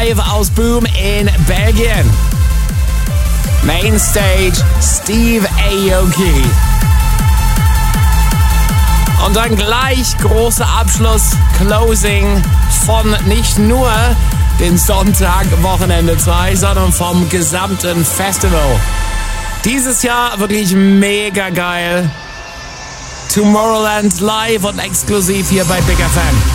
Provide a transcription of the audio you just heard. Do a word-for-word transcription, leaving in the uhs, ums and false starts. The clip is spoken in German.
live aus Boom in Belgien. Mainstage Steve Aoki. Und dann gleich großer Abschluss, Closing von nicht nur den Sonntag, Wochenende zwei, sondern vom gesamten Festival. Dieses Jahr wirklich mega geil. Tomorrowland live und exklusiv hier bei Big F M.